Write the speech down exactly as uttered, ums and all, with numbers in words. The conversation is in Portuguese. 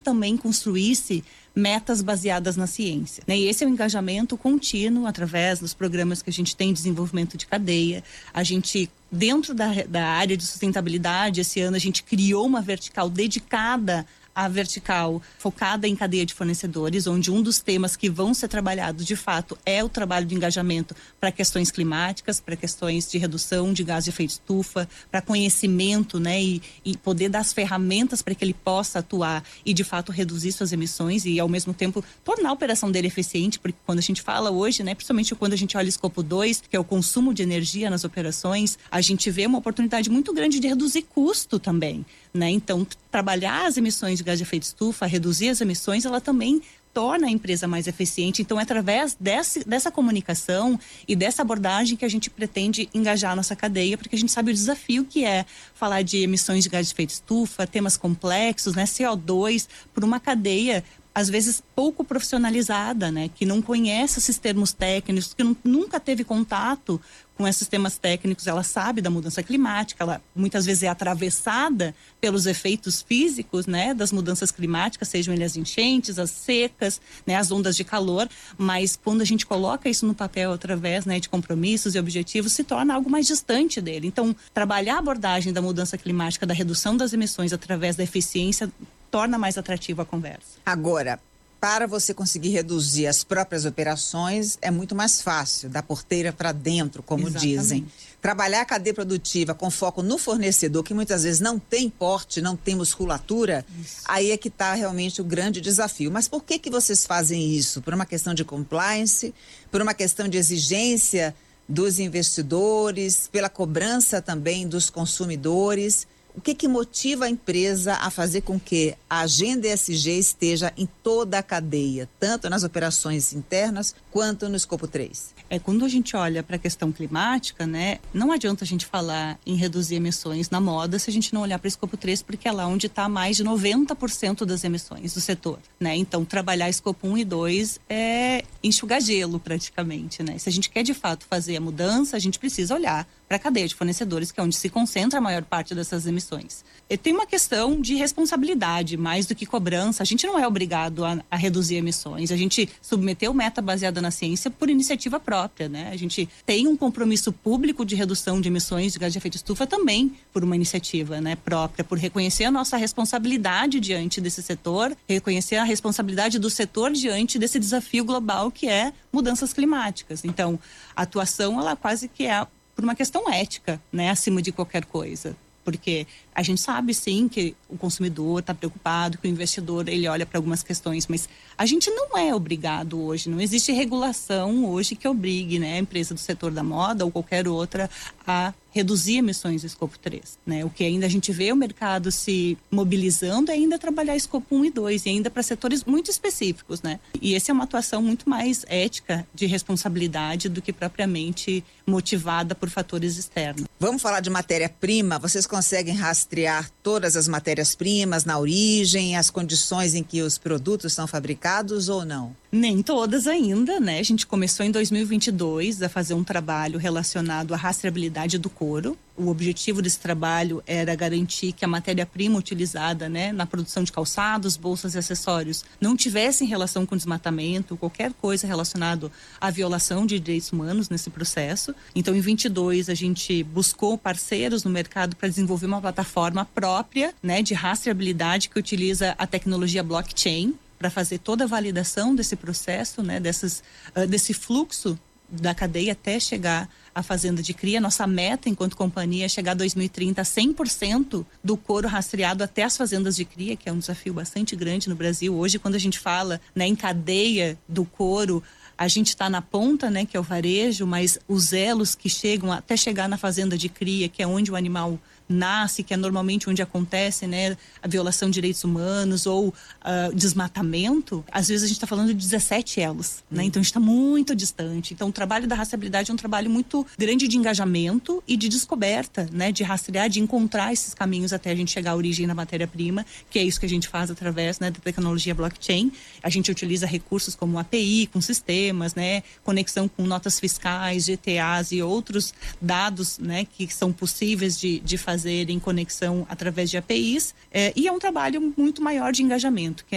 também construísse metas baseadas na ciência, né? E esse é o engajamento contínuo através dos programas que a gente tem de desenvolvimento de cadeia. A gente, dentro da, da área de sustentabilidade, esse ano a gente criou uma vertical dedicada a vertical focada em cadeia de fornecedores, onde um dos temas que vão ser trabalhados de fato é o trabalho de engajamento para questões climáticas, para questões de redução de gás de efeito estufa, para conhecimento, né, e, e poder dar as ferramentas para que ele possa atuar e de fato reduzir suas emissões e ao mesmo tempo tornar a operação dele eficiente, porque quando a gente fala hoje, né, principalmente quando a gente olha o escopo dois, que é o consumo de energia nas operações, a gente vê uma oportunidade muito grande de reduzir custo também, né? Então, trabalhar as emissões de gás de efeito estufa, reduzir as emissões, ela também torna a empresa mais eficiente. Então, é através desse, dessa comunicação e dessa abordagem que a gente pretende engajar a nossa cadeia, porque a gente sabe o desafio que é falar de emissões de gás de efeito estufa, temas complexos, né, C O dois, por uma cadeia às vezes pouco profissionalizada, né, que não conhece esses termos técnicos, que não, nunca teve contato com esses temas técnicos. Ela sabe da mudança climática, ela muitas vezes é atravessada pelos efeitos físicos, né, das mudanças climáticas, sejam elas as enchentes, as secas, né, as ondas de calor, mas quando a gente coloca isso no papel através, né, de compromissos e objetivos, se torna algo mais distante dele. Então, trabalhar a abordagem da mudança climática, da redução das emissões através da eficiência, torna mais atrativa a conversa. Agora, para você conseguir reduzir as próprias operações, é muito mais fácil, da porteira para dentro, como Exatamente. dizem. Trabalhar a cadeia produtiva com foco no fornecedor, que muitas vezes não tem porte, não tem musculatura, isso. Aí é que está realmente o grande desafio. Mas por que que vocês fazem isso? Por uma questão de compliance, por uma questão de exigência dos investidores, pela cobrança também dos consumidores? O que que motiva a empresa a fazer com que a agenda E S G esteja em toda a cadeia, tanto nas operações internas quanto no escopo três? É, quando a gente olha para a questão climática, né, não adianta a gente falar em reduzir emissões na moda se a gente não olhar para o escopo três, porque é lá onde está mais de noventa por cento das emissões do setor, né? Então, trabalhar escopo um e dois é enxugar gelo praticamente, né? Se a gente quer de fato fazer a mudança, a gente precisa olhar para a cadeia de fornecedores, que é onde se concentra a maior parte dessas emissões. E tem uma questão de responsabilidade, mais do que cobrança. A gente não é obrigado a, a reduzir emissões. A gente submeteu meta baseada na ciência por iniciativa própria, né? A gente tem um compromisso público de redução de emissões de gás de efeito estufa também por uma iniciativa, né, própria, por reconhecer a nossa responsabilidade diante desse setor, reconhecer a responsabilidade do setor diante desse desafio global que é mudanças climáticas. Então, a atuação, ela quase que é por uma questão ética, né, acima de qualquer coisa. Porque a gente sabe, sim, que o consumidor está preocupado, que o investidor, ele olha para algumas questões, mas a gente não é obrigado hoje, não existe regulação hoje que obrigue, né, a empresa do setor da moda ou qualquer outra a reduzir emissões do escopo três, né? O que ainda a gente vê o mercado se mobilizando é ainda trabalhar escopo um e dois, e ainda para setores muito específicos, né? E essa é uma atuação muito mais ética, de responsabilidade, do que propriamente motivada por fatores externos. Vamos falar de matéria-prima. Vocês conseguem rastrear todas as matérias-primas na origem, as condições em que os produtos são fabricados ou não? Nem todas ainda, né? A gente começou em dois mil e vinte e dois a fazer um trabalho relacionado à rastreabilidade do couro. O objetivo desse trabalho era garantir que a matéria-prima utilizada, né, na produção de calçados, bolsas e acessórios não tivesse relação com desmatamento, qualquer coisa relacionada à violação de direitos humanos nesse processo. Então, em vinte e dois, a gente buscou parceiros no mercado para desenvolver uma plataforma própria, né, de rastreabilidade que utiliza a tecnologia blockchain para fazer toda a validação desse processo, né, dessas, uh, desse fluxo da cadeia até chegar à fazenda de cria. Nossa meta enquanto companhia é chegar a dois mil e trinta a cem por cento do couro rastreado até as fazendas de cria, que é um desafio bastante grande no Brasil. Hoje, quando a gente fala, né, em cadeia do couro, a gente está na ponta, né, que é o varejo, mas os elos que chegam até chegar na fazenda de cria, que é onde o animal nasce, que é normalmente onde acontece, né, a violação de direitos humanos ou uh, desmatamento, às vezes a gente está falando de dezessete elos, hum. né? Então a gente está muito distante. Então o trabalho da rastreabilidade é um trabalho muito grande de engajamento e de descoberta, né, de rastrear, de encontrar esses caminhos até a gente chegar à origem da matéria-prima, que é isso que a gente faz através, né, da tecnologia blockchain. A gente utiliza recursos como A P I, com sistemas, né, conexão com notas fiscais, G T As e outros dados, né, que são possíveis de, de fazer em conexão através de A P Is, é, e é um trabalho muito maior de engajamento, que é